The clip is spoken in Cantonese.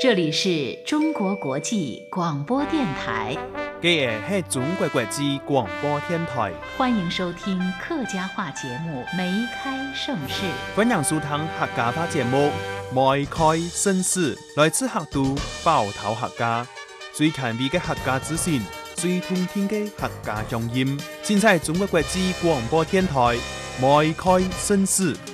这里是中国国际广播电台。 这是中国国际广播电台， 欢迎收听客家话节目《梅开盛世》。 欢迎收听客家话节目《梅开盛世》，来自客都包头客家，最权威的客家资讯，最通听的客家乡音。现在中国国际广播电台《梅开盛世》。